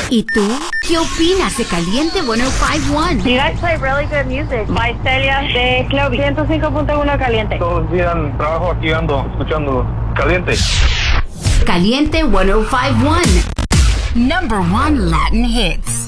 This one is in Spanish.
¿Y tú? ¿Qué opinas de Caliente 105.1? You guys play really good music. By Celia de Clovis. 105.1 Caliente. Todos los días en trabajo aquí ando escuchando Caliente. Caliente 105.1. Number 1 Latin hits.